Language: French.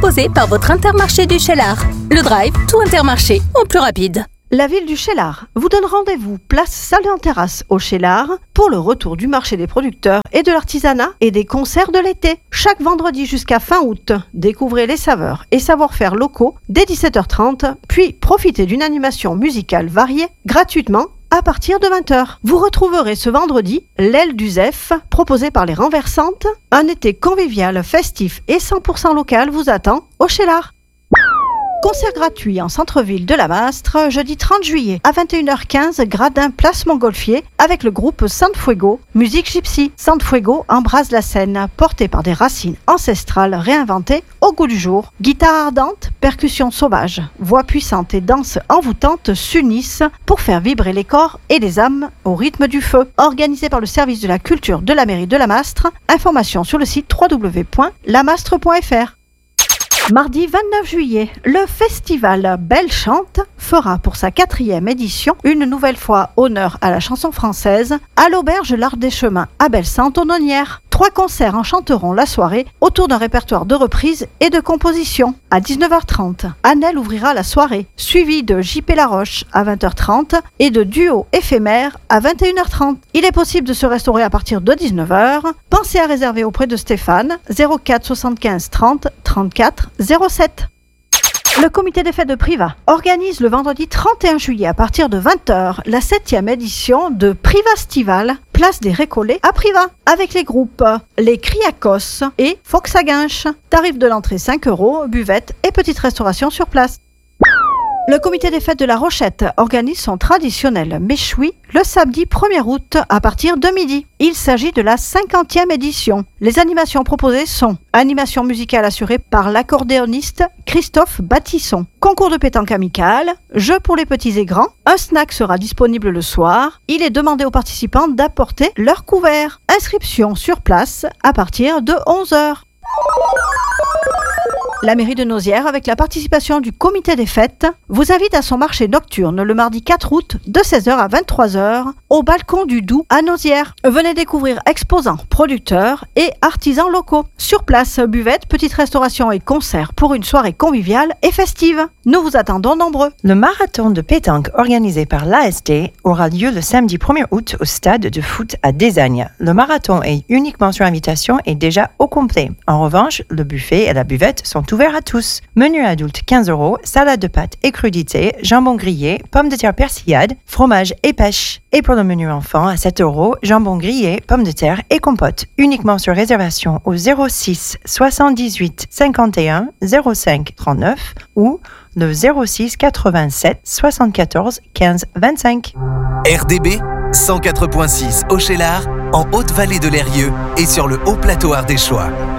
proposé par votre Intermarché du Cheylard. Le drive, tout Intermarché, au plus rapide. La ville du Cheylard vous donne rendez-vous place Salé en Terrasse au Cheylard pour le retour du marché des producteurs et de l'artisanat et des concerts de l'été. Chaque vendredi jusqu'à fin août, découvrez les saveurs et savoir-faire locaux dès 17h30, puis profitez d'une animation musicale variée gratuitement à partir de 20h. Vous retrouverez ce vendredi l'aile du Zef, proposée par les Renversantes. Un été convivial, festif et 100% local vous attend au Cheylard. Concert gratuit en centre-ville de la Mastre, jeudi 30 juillet à 21h15, gradin place Montgolfier, avec le groupe Sanfuego, musique gypsy. Sanfuego embrase la scène, portée par des racines ancestrales réinventées au goût du jour. Guitare ardente, percussions sauvages, voix puissantes et danse envoûtante s'unissent pour faire vibrer les corps et les âmes au rythme du feu. Organisé par le service de la culture de la mairie de la Mastre, information sur le site www.lamastre.fr. Mardi 29 juillet, le festival Belle Chante fera pour sa 4e édition une nouvelle fois honneur à la chanson française à l'auberge L'Arc des Chemins à Bellesainte-Aunonnière. 3 concerts enchanteront la soirée autour d'un répertoire de reprises et de compositions. À 19h30, Annelle ouvrira la soirée, suivie de JP Laroche à 20h30 et de duo éphémère à 21h30. Il est possible de se restaurer à partir de 19h. Pensez à réserver auprès de Stéphane 04 75 30 34 07. Le comité des fêtes de Privas organise le vendredi 31 juillet à partir de 20h la 7e édition de Privastival, place des Récollets à Privas, avec les groupes Les Criacos et Fox à Guinche. Tarif de l'entrée 5 €, buvette et petite restauration sur place. Le comité des fêtes de La Rochette organise son traditionnel méchoui le samedi 1er août à partir de midi. Il s'agit de la 50e édition. Les animations proposées sont animation musicale assurée par l'accordéoniste Christophe Bâtisson, concours de pétanque amical, jeux pour les petits et grands, un snack sera disponible le soir. Il est demandé aux participants d'apporter leur couvert. Inscription sur place à partir de 11h. La mairie de Nauzières, avec la participation du comité des fêtes, vous invite à son marché nocturne le mardi 4 août de 16h à 23h au balcon du Doubs à Nauzières. Venez découvrir exposants, producteurs et artisans locaux. Sur place, buvette, petite restauration et concert pour une soirée conviviale et festive. Nous vous attendons nombreux. Le marathon de pétanque organisé par l'ASD aura lieu le samedi 1er août au stade de foot à Désagne. Le marathon est uniquement sur invitation et déjà au complet. En revanche, le buffet et la buvette sont ouverts à tous. Menu adulte 15 €, salade de pâtes et crudités, jambon grillé, pommes de terre persillade, fromage et pêche. Et pour le menu enfant à 7 €, jambon grillé, pommes de terre et compote. Uniquement sur réservation au 06 78 51 05 39 ou le 06 87 74 15 25. RDB 104.6 au Cheylard, en Haute-Vallée de l'Eyrieux et sur le Haut Plateau Ardéchois.